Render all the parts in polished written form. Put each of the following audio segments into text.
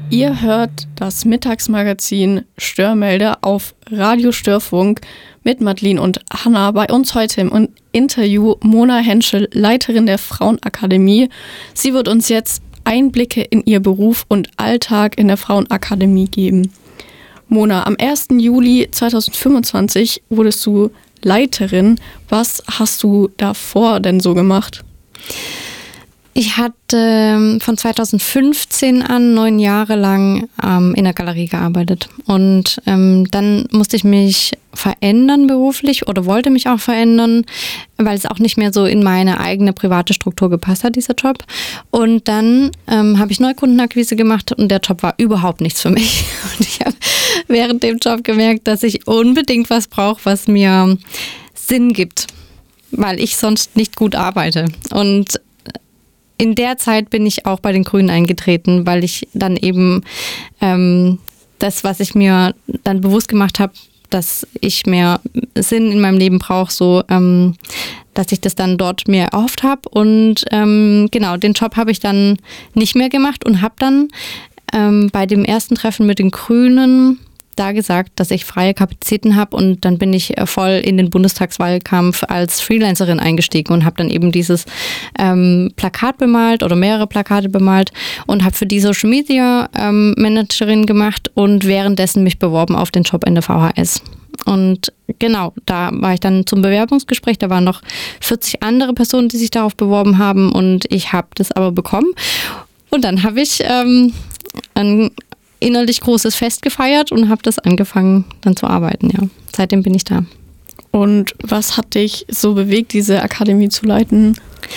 Ihr hört das Mittagsmagazin Störmelder auf Radio Störfunk mit Madeline und Hanna. Bei uns heute im Interview Mona Henschel, Leiterin der Frauenakademie. Sie wird uns jetzt Einblicke in ihr Beruf und Alltag in der Frauenakademie geben. Mona, am 1. Juli 2025 wurdest du Leiterin. Was hast du davor denn so gemacht? Ich hatte von 2015 an 9 Jahre lang in der Galerie gearbeitet und dann musste ich mich verändern beruflich oder wollte mich auch verändern, weil es auch nicht mehr so in meine eigene private Struktur gepasst hat, dieser Job. Und dann habe ich Neukundenakquise gemacht und der Job war überhaupt nichts für mich. Und ich habe während dem Job gemerkt, dass ich unbedingt was brauche, was mir Sinn gibt, weil ich sonst nicht gut arbeite. Und in der Zeit bin ich auch bei den Grünen eingetreten, weil ich dann eben das, was ich mir dann bewusst gemacht habe, dass ich mehr Sinn in meinem Leben brauche, so dass ich das dann dort mir erhofft habe. Und genau, den Job habe ich dann nicht mehr gemacht und habe dann bei dem ersten Treffen mit den Grünen da gesagt, dass ich freie Kapazitäten habe, und dann bin ich voll in den Bundestagswahlkampf als Freelancerin eingestiegen und habe dann eben dieses Plakat bemalt oder mehrere Plakate bemalt und habe für die Social Media Managerin gemacht und währenddessen mich beworben auf den Job in der VHS. Und genau, da war ich dann zum Bewerbungsgespräch, da waren noch 40 andere Personen, die sich darauf beworben haben, und ich habe das aber bekommen. Und dann habe ich ein innerlich großes Fest gefeiert und habe das angefangen dann zu arbeiten, ja. Seitdem bin ich da. Und was hat dich so bewegt, diese Akademie zu leiten?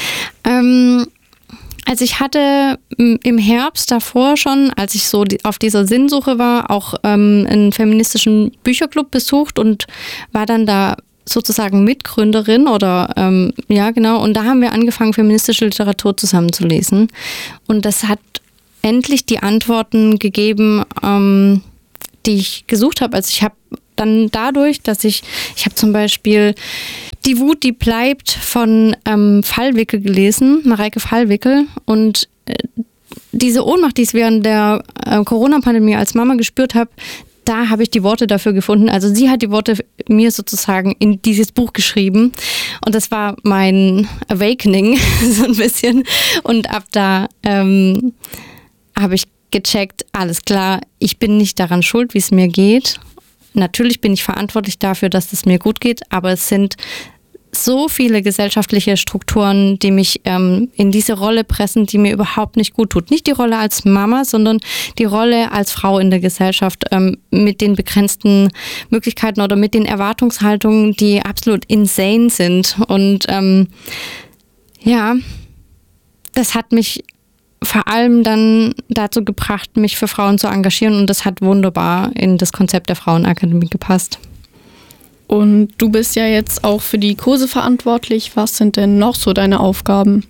Also ich hatte im Herbst davor schon, als ich so auf dieser Sinnsuche war, auch einen feministischen Bücherclub besucht und war dann da sozusagen Mitgründerin oder ja genau, und da haben wir angefangen, feministische Literatur zusammenzulesen, und das hat endlich die Antworten gegeben, die ich gesucht habe. Also ich habe dann dadurch, dass ich habe zum Beispiel Die Wut, die bleibt von Fallwickel gelesen, Mareike Fallwickel, und diese Ohnmacht, die ich während der Corona-Pandemie als Mama gespürt habe, da habe ich die Worte dafür gefunden. Also sie hat die Worte mir sozusagen in dieses Buch geschrieben, und das war mein Awakening so ein bisschen, und ab da habe ich gecheckt, alles klar, ich bin nicht daran schuld, wie es mir geht. Natürlich bin ich verantwortlich dafür, dass es mir gut geht, aber es sind so viele gesellschaftliche Strukturen, die mich in diese Rolle pressen, die mir überhaupt nicht gut tut. Nicht die Rolle als Mama, sondern die Rolle als Frau in der Gesellschaft mit den begrenzten Möglichkeiten oder mit den Erwartungshaltungen, die absolut insane sind. Und ja, das hat mich vor allem dann dazu gebracht, mich für Frauen zu engagieren, und das hat wunderbar in das Konzept der Frauenakademie gepasst. Und du bist ja jetzt auch für die Kurse verantwortlich. Was sind denn noch so deine Aufgaben?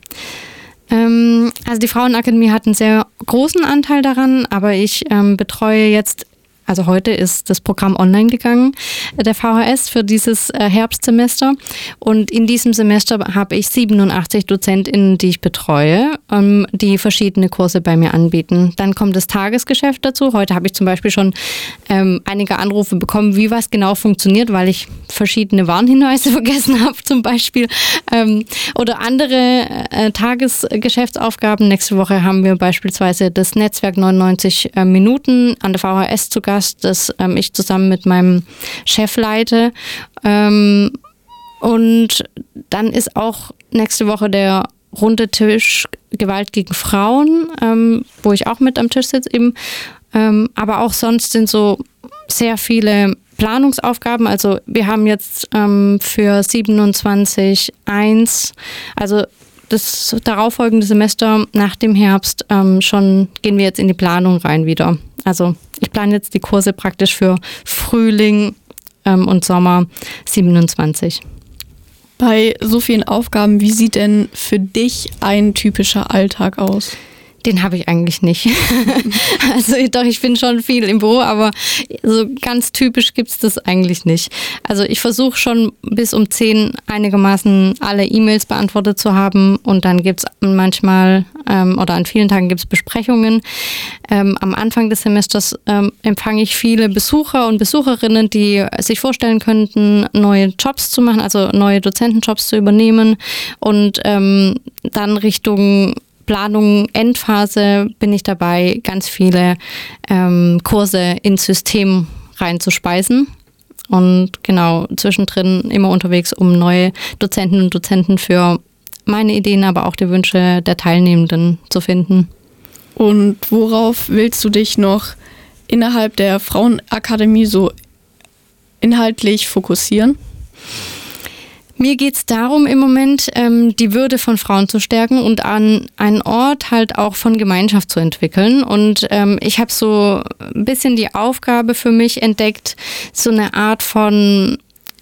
Also die Frauenakademie hat einen sehr großen Anteil daran, aber ich betreue jetzt, also heute ist das Programm online gegangen, der VHS für dieses Herbstsemester. Und in diesem Semester habe ich 87 DozentInnen, die ich betreue, die verschiedene Kurse bei mir anbieten. Dann kommt das Tagesgeschäft dazu. Heute habe ich zum Beispiel schon einige Anrufe bekommen, wie was genau funktioniert, weil ich verschiedene Warnhinweise vergessen habe zum Beispiel. Oder andere Tagesgeschäftsaufgaben. Nächste Woche haben wir beispielsweise das Netzwerk 99 Minuten an der VHS zu Gast, das ich zusammen mit meinem Chef leite. Und dann ist auch nächste Woche der runde Tisch Gewalt gegen Frauen, wo ich auch mit am Tisch sitze eben. Aber auch sonst sind so sehr viele Planungsaufgaben. Also wir haben jetzt für 27.1, also das darauffolgende Semester nach dem Herbst schon gehen wir jetzt in die Planung rein wieder. Also ich plane jetzt die Kurse praktisch für Frühling und Sommer 27. Bei so vielen Aufgaben, wie sieht denn für dich ein typischer Alltag aus? Den habe ich eigentlich nicht. Also doch, ich bin schon viel im Büro, aber so ganz typisch gibt es das eigentlich nicht. Also ich versuche schon bis um 10 einigermaßen alle E-Mails beantwortet zu haben und dann gibt es manchmal oder an vielen Tagen gibt es Besprechungen. Am Anfang des Semesters empfange ich viele Besucher und Besucherinnen, die sich vorstellen könnten, neue Jobs zu machen, also neue Dozentenjobs zu übernehmen und dann Richtung Planung, Endphase bin ich dabei, ganz viele Kurse ins System reinzuspeisen. Und genau, zwischendrin immer unterwegs, um neue Dozenten und Dozenten für meine Ideen, aber auch die Wünsche der Teilnehmenden zu finden. Und worauf willst du dich noch innerhalb der Frauenakademie so inhaltlich fokussieren? Mir geht es darum, im Moment die Würde von Frauen zu stärken und an einen Ort halt auch von Gemeinschaft zu entwickeln. Und ich habe so ein bisschen die Aufgabe für mich entdeckt, so eine Art von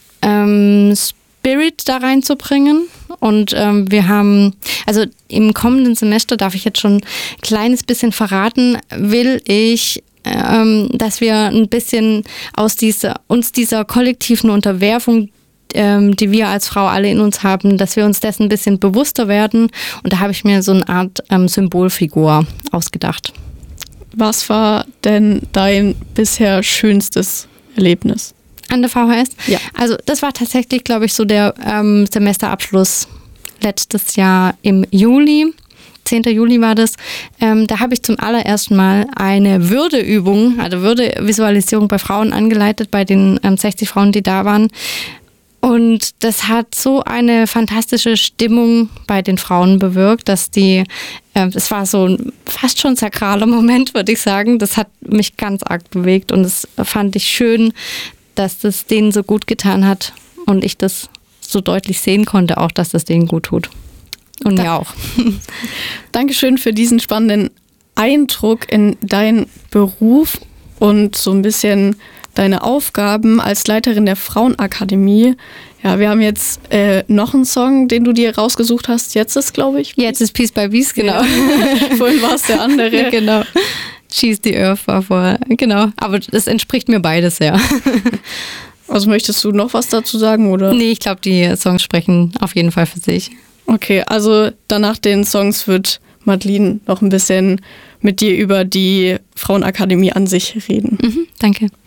Spirit da reinzubringen. Und wir haben, also im kommenden Semester, darf ich jetzt schon ein kleines bisschen verraten, will ich dass wir ein bisschen aus dieser kollektiven Unterwerfung, die wir als Frau alle in uns haben, dass wir uns dessen ein bisschen bewusster werden. Und da habe ich mir so eine Art Symbolfigur ausgedacht. Was war denn dein bisher schönstes Erlebnis? An der VHS? Ja. Also das war tatsächlich, glaube ich, so der Semesterabschluss letztes Jahr im Juli. 10. Juli war das. Da habe ich zum allerersten Mal eine Würdeübung, also Würdevisualisierung bei Frauen angeleitet, bei den 60 Frauen, die da waren. Und das hat so eine fantastische Stimmung bei den Frauen bewirkt, dass es war so ein fast schon sakraler Moment, würde ich sagen. Das hat mich ganz arg bewegt und das fand ich schön, dass das denen so gut getan hat und ich das so deutlich sehen konnte, auch dass das denen gut tut. Und mir auch. Dankeschön für diesen spannenden Eindruck in deinen Beruf und so ein bisschen deine Aufgaben als Leiterin der Frauenakademie. Ja, wir haben jetzt noch einen Song, den du dir rausgesucht hast. Jetzt ist, glaube ich. Jetzt ist Piece by Piece, genau. Ja. Vorhin war es der andere. Genau. She's the Earth war vorher. Genau. Aber das entspricht mir beides, ja. Also möchtest du noch was dazu sagen, oder? Nee, ich glaube, die Songs sprechen auf jeden Fall für sich. Okay, also danach den Songs wird Madeleine noch ein bisschen mit dir über die Frauenakademie an sich reden. Danke.